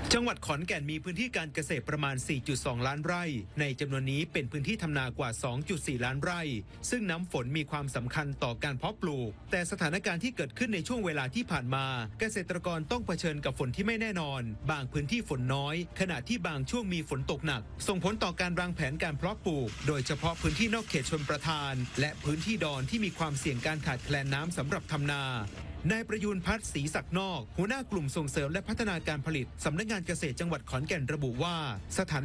จังหวัดขอนแก่นมีพื้นที่การเกษตรประมาณ 4.2 ล้านไร่ ในจำนวนนี้เป็นพื้นที่ทำนากว่า 2.4 ล้านไร่ ซึ่งน้ำฝนมีความสำคัญต่อการเพาะปลูก แต่สถานการณ์ที่เกิดขึ้นในช่วงเวลาที่ผ่านมา เกษตรกรต้องเผชิญกับฝนที่ไม่แน่นอน บางพื้นที่ฝนน้อย ขณะที่บางช่วงมีฝนตกหนัก ส่งผลต่อการวางแผนการเพาะปลูก โดยเฉพาะพื้นที่นอกเขตชลประทาน และพื้นที่ดอนที่มีความเสี่ยงการขาดแคลนน้ำสำหรับทำนานายประยูนพัฒน์ศรีศักดิ์นอกหัวหน้ากลุ่มส่งเสริมและพัฒนาการผลิตสำนักงานเกษตรจังหวัดขอนแก่นระบุว่าสถาน